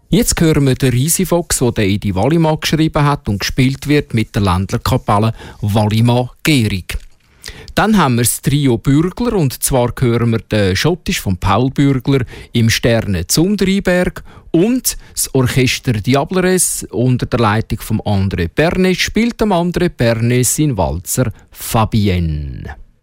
Jetzt hören wir den Riesifox, der Eddie Wallimann geschrieben hat und gespielt wird mit der Ländlerkapelle Wallimann-Gehrig. Dann haben wir das Trio Bürgler, und zwar hören wir den Schottisch von Paul Bürgler im Sterne Zundriberg und das Orchester Diableres unter der Leitung von André Pernet spielt am André Pernet sein Walzer Fabienne.